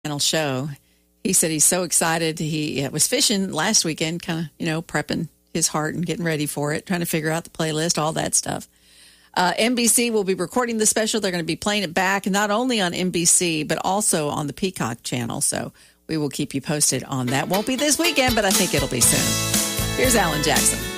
Channel show. He said he's so excited. He was fishing last weekend, kind of, prepping his heart and getting ready for it, trying to figure out the playlist, all that stuff. NBC will be recording the special. They're going to be playing it back, not only on NBC, but also on the Peacock channel. So we will keep you posted on that. Won't be this weekend, but I think it'll be soon. Here's Alan Jackson.